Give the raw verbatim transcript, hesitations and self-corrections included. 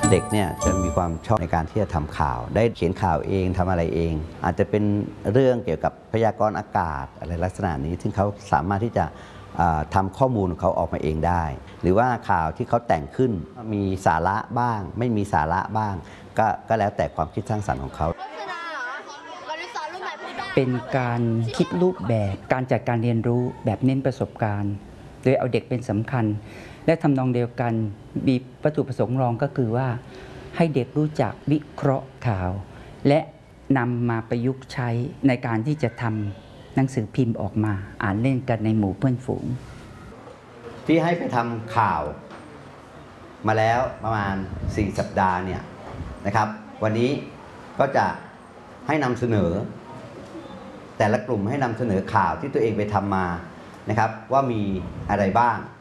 เด็กเนี่ยจะมีความชอบในการที่จะทำข่าวได้เขียนข่าวเองทำอะไรเองอาจจะเป็นเรื่องเกี่ยวกับพยากรณ์อากาศอะไรลักษณะนี้ซึ่งเขาสามารถที่จะทำข้อมูลของเขาออกมาเองได้หรือว่าข่าวที่เขาแต่งขึ้นมีสาระบ้างไม่มีสาระบ้างก็ก็แล้วแต่ความคิดสร้างสรรค์ของเขาเป็นการคิดรูปแบบการจัดการเรียนรู้แบบเน้นประสบการณ์โดยเอาเด็กเป็นสำคัญและทำนองเดียวกันมีวัตถุประสงค์รองก็คือว่าให้เด็กรู้จักวิเคราะห์ข่าวและนำมาประยุกต์ใช้ในการที่จะทำหนังสือพิมพ์ออกมาอ่านเล่นกันในหมู่เพื่อนฝูงที่ให้ไปทำข่าวมาแล้วประมาณสี่สัปดาห์เนี่ยนะครับวันนี้ก็จะให้นำเสนอแต่ละกลุ่มให้นำเสนอข่าวที่ตัวเองไปทำมานะครับว่ามีอะไรบ้าง